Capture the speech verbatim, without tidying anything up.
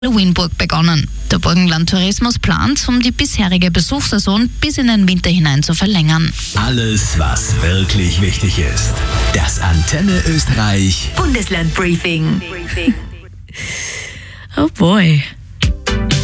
Halloweenburg begonnen. Der Burgenland Tourismus plant, um die bisherige Besuchssaison bis in den Winter hinein zu verlängern. Alles, was wirklich wichtig ist. Das Antenne Österreich Bundesland Briefing. Oh boy.